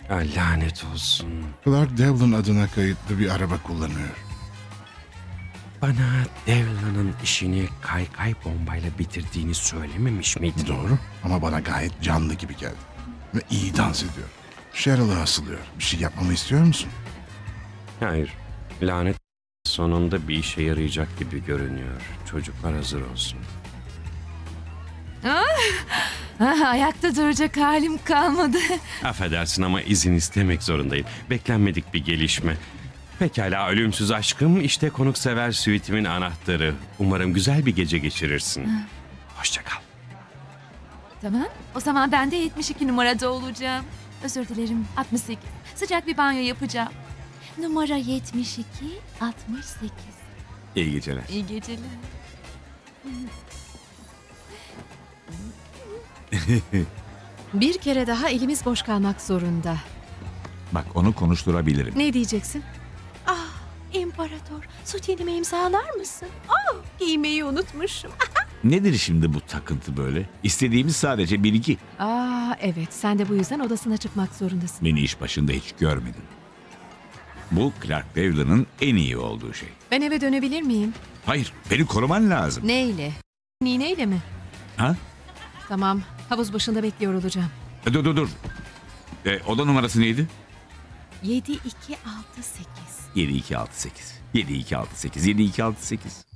Lanet olsun. Clark Devlin adına kayıtlı bir araba kullanıyor. Bana Devlin'in işini kaykay bombayla bitirdiğini söylememiş miydin? Doğru ama bana gayet canlı gibi geldi. Ve iyi dans ediyor. Cheryl'a asılıyor. Bir şey yapmamı istiyor musun? Hayır. Lanet sonunda bir işe yarayacak gibi görünüyor. Çocuklar hazır olsun. Ayakta duracak halim kalmadı. Affedersin ama izin istemek zorundayım. Beklenmedik bir gelişme. Pekala ölümsüz aşkım, işte konuksever suite'imin anahtarı. Umarım güzel bir gece geçirirsin. Hoşça kal. Tamam. O zaman ben de 72 numarada olacağım. Özür dilerim. 68. Sıcak bir banyo yapacağım. Numara 72, 68. İyi geceler. İyi geceler. Bir kere daha elimiz boş kalmak zorunda. Bak onu konuşturabilirim. Ne diyeceksin? Ah, İmparator, sütyenimi imzalar mısın? Ah, giymeyi unutmuşum. Nedir şimdi bu takıntı böyle? İstediğimiz sadece bilgi. Evet, sen de bu yüzden odasına çıkmak zorundasın. Beni iş başında hiç görmedin. Bu Clark Devlin'in en iyi olduğu şey. Ben eve dönebilir miyim? Hayır, beni koruman lazım. Neyle? Nineyle mi? Ha? Tamam, havuz başında bekliyor olacağım. Dur. Oda numarası neydi? 7268. 7268. 7268. 7268.